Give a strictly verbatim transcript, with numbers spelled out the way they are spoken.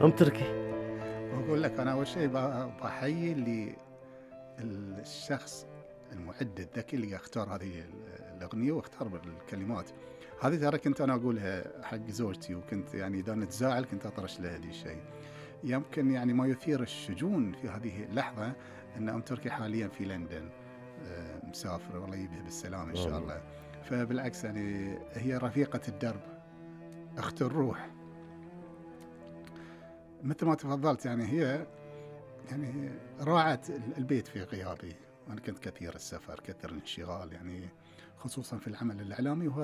أم تركي. وأقول لك أنا أول شيء ب- بحيي اللي الشخص المعد الذكي اللي اختار هذه ال- الأغنية واختار الكلمات هذه. ترى كنت أنا أقولها حق زوجتي، وكنت يعني إذا نتزاعل كنت أطرش لها هذه الشيء. يمكن يعني ما يثير الشجون في هذه اللحظة أن أم تركي حاليا في لندن، آه، مسافر، والله يجيبها بالسلام إن شاء آمين. الله. فبالعكس يعني هي رفيقة الدرب، أخت الروح، مثل ما تفضلت. يعني هي يعني راعت البيت في غيابي، وأنا كنت كثير السفر، كثير الانشغال، يعني خصوصا في العمل الإعلامي.